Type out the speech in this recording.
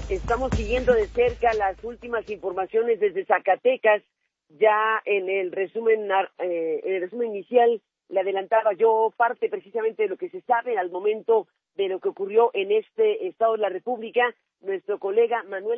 Estamos siguiendo de cerca las últimas informaciones desde Zacatecas. Ya en el resumen inicial le adelantaba yo parte precisamente de lo que se sabe al momento de lo que ocurrió en este estado de la República. Nuestro colega Manuel